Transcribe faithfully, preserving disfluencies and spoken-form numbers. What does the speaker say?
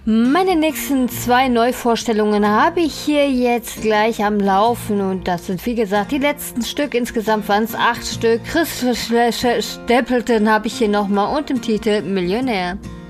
Meine nächsten zwei Neuvorstellungen habe ich hier jetzt gleich am Laufen und das sind wie gesagt die letzten Stück. Insgesamt waren es acht Stück. Chris Stapleton habe ich hier nochmal und im Titel Millionär.